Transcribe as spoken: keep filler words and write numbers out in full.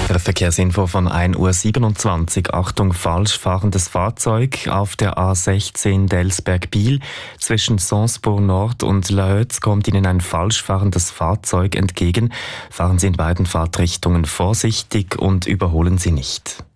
Weitere Verkehrsinfo von ein Uhr siebenundzwanzig. Achtung, falsch fahrendes Fahrzeug auf der A sechzehn Delsberg-Biel. Zwischen Sansbourg Nord und La Hötz kommt Ihnen ein falsch fahrendes Fahrzeug entgegen. Fahren Sie in beiden Fahrtrichtungen vorsichtig und überholen Sie nicht.